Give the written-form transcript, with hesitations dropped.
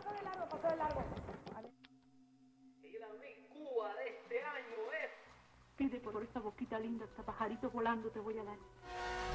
paso de largo. Y la mi Cuba de este año es... Pide por esta boquita linda, hasta pajaritos volando te voy a dar.